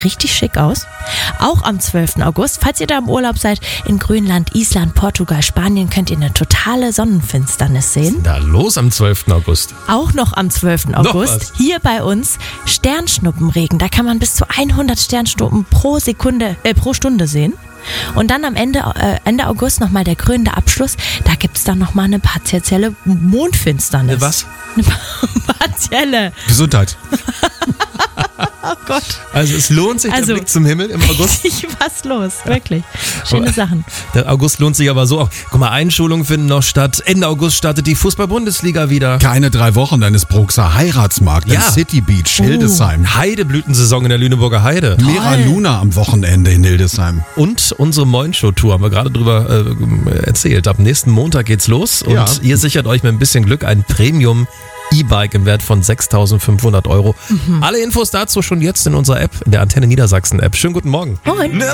richtig schick aus. Auch am 12. August, falls ihr da im Urlaub seid, in Grönland, Island, Portugal, Spanien, könnt ihr eine totale Sonnenfinsternis sehen. Was ist denn da los am 12. August? Auch noch am 12. August, hier bei uns, Sternschnuppenregen. Da kann man bis zu 100 Sternschnuppen pro Stunde sehen. Und dann am Ende August nochmal der krönende Abschluss. Da gibt es dann nochmal eine partielle Mondfinsternis. Was? Eine partielle. Gesundheit. Oh Gott. Also es lohnt sich der Blick zum Himmel im August. Was los, wirklich. Schöne Sachen. Der August lohnt sich aber so auch. Guck mal, Einschulungen finden noch statt. Ende August startet die Fußball-Bundesliga wieder. Keine 3 Wochen, dann ist Bruxer Heiratsmarkt, Ja. dann City Beach, Hildesheim. Heideblütensaison in der Lüneburger Heide. Mera Luna am Wochenende in Hildesheim. Und unsere Moin-Show-Tour haben wir gerade drüber erzählt. Ab nächsten Montag geht's los und Ja. ihr sichert euch mit ein bisschen Glück ein Premium E-Bike im Wert von 6.500 €. Alle Infos dazu schon jetzt in unserer App, in der Antenne Niedersachsen App. Schönen guten Morgen. Moin.